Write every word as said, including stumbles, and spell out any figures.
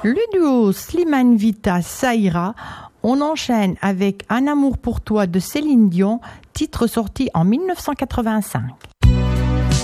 Le duo Slimane Vita Saïra, on enchaîne avec Un amour pour toi de Céline Dion, titre sorti en mille neuf cent quatre-vingt-cinq.